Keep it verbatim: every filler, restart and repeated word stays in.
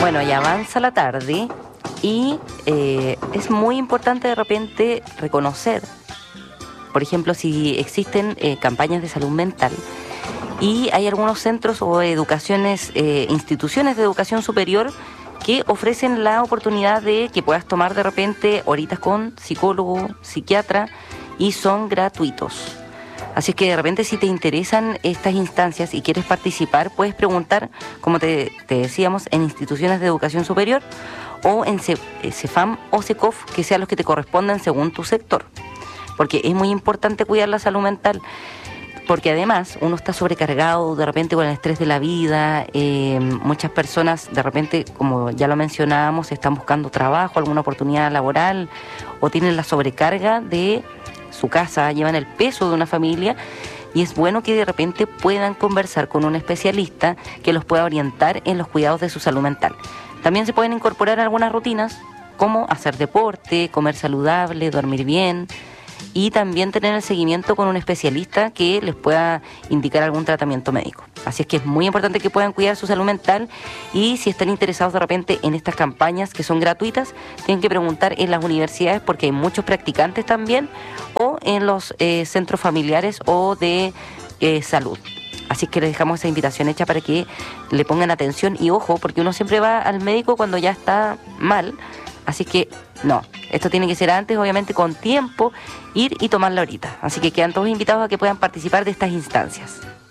Bueno, ya avanza la tarde y eh, es muy importante de repente reconocer, por ejemplo, si existen eh, campañas de salud mental y hay algunos centros o educaciones, eh, instituciones de educación superior que ofrecen la oportunidad de que puedas tomar de repente horitas con psicólogo, psiquiatra y son gratuitos. Así es que de repente si te interesan estas instancias y quieres participar, puedes preguntar, como te, te decíamos, en instituciones de educación superior o en CEFAM o SECOF, que sean los que te correspondan según tu sector. Porque es muy importante cuidar la salud mental, porque además uno está sobrecargado de repente con el estrés de la vida, eh, muchas personas de repente, como ya lo mencionábamos, están buscando trabajo, alguna oportunidad laboral o tienen la sobrecarga de su casa, llevan el peso de una familia y es bueno que de repente puedan conversar con un especialista que los pueda orientar en los cuidados de su salud mental. También se pueden incorporar algunas rutinas como hacer deporte, comer saludable, dormir bien y también tener el seguimiento con un especialista que les pueda indicar algún tratamiento médico. Así es que es muy importante que puedan cuidar su salud mental y si están interesados de repente en estas campañas que son gratuitas, tienen que preguntar en las universidades porque hay muchos practicantes también o en los eh, centros familiares o de eh, salud. Así que les dejamos esa invitación hecha para que le pongan atención y ojo, porque uno siempre va al médico cuando ya está mal. Así que no, esto tiene que ser antes, obviamente con tiempo, ir y tomarla ahorita. Así que quedan todos invitados a que puedan participar de estas instancias.